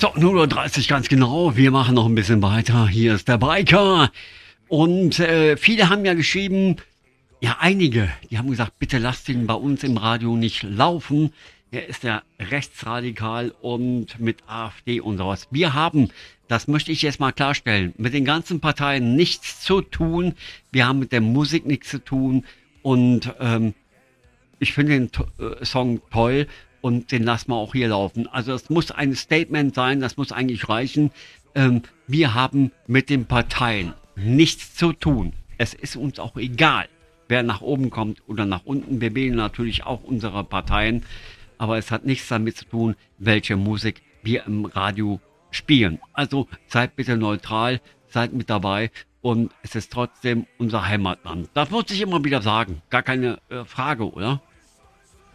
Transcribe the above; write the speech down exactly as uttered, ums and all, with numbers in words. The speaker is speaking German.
So, null Uhr dreißig ganz genau. Wir machen noch ein bisschen weiter. Hier ist der Biker. Und äh, viele haben ja geschrieben, ja einige, die haben gesagt, bitte lasst ihn bei uns im Radio nicht laufen. Er ist ja rechtsradikal und mit AfD und sowas. Wir haben, das möchte ich jetzt mal klarstellen, mit den ganzen Parteien nichts zu tun. Wir haben mit der Musik nichts zu tun. Und ähm, ich finde den to- äh, Song toll. Und den lassen wir auch hier laufen. Also es muss ein Statement sein, das muss eigentlich reichen. Ähm, wir haben mit den Parteien nichts zu tun. Es ist uns auch egal, wer nach oben kommt oder nach unten. Wir wählen natürlich auch unsere Parteien. Aber es hat nichts damit zu tun, welche Musik wir im Radio spielen. Also seid bitte neutral, seid mit dabei. Und es ist trotzdem unser Heimatland. Das muss ich immer wieder sagen. Gar keine äh, Frage, oder?